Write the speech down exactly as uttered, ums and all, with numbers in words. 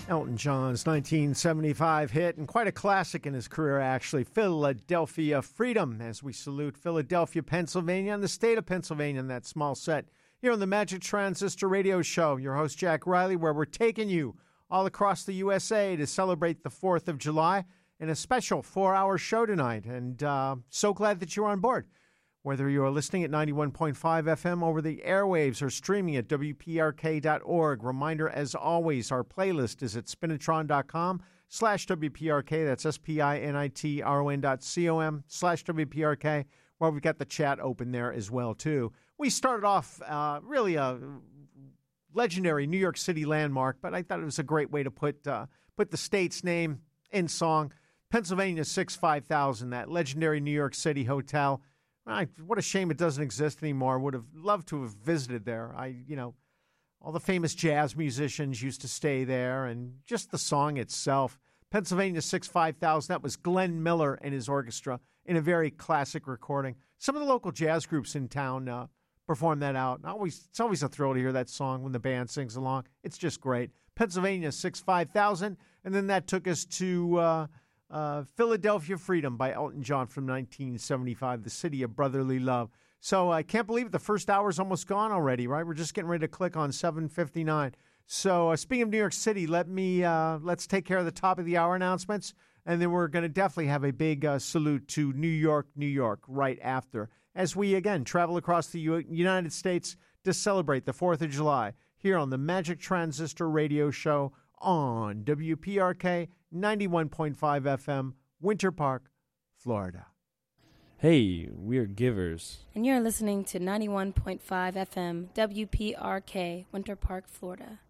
Elton John's nineteen seventy-five hit, and quite a classic in his career, actually, Philadelphia Freedom, as we salute Philadelphia, Pennsylvania, and the state of Pennsylvania in that small set here on the Magic Transistor Radio Show. Your host, Jack Riley, where we're taking you all across the U S A to celebrate the fourth of July in a special four-hour show tonight, and uh, so glad that you're on board. Whether you are listening at ninety-one point five F M over the airwaves or streaming at W P R K dot org. Reminder, as always, our playlist is at spinitron.com slash WPRK. That's S-P-I-N-I-T-R-O-N dot C-O-M slash W-P-R-K, where we've got the chat open there as well, too. We started off uh, really a legendary New York City landmark, but I thought it was a great way to put uh, put the state's name in song. Pennsylvania six five thousand, that legendary New York City hotel. I, what a shame it doesn't exist anymore. Would have loved to have visited there. I, you know, all the famous jazz musicians used to stay there, and just the song itself. Pennsylvania six five thousand, that was Glenn Miller and his orchestra in a very classic recording. Some of the local jazz groups in town uh, perform that out. Always, it's always a thrill to hear that song when the band sings along. It's just great. Pennsylvania six five thousand, and then that took us to Uh, Uh, Philadelphia Freedom by Elton John from nineteen seventy-five, the city of brotherly love. So I can't believe it. The first hour's almost gone already, right? We're just getting ready to click on seven fifty-nine. So uh, speaking of New York City, let me, uh, let's take care of the top of the hour announcements, and then we're going to definitely have a big uh, salute to New York, New York right after, as we, again, travel across the U- United States to celebrate the fourth of July here on the Magic Transistor Radio Show on W P R K ninety-one point five F M, Winter Park, Florida. Hey, we're Givers. And you're listening to ninety-one point five F M, W P R K, Winter Park, Florida.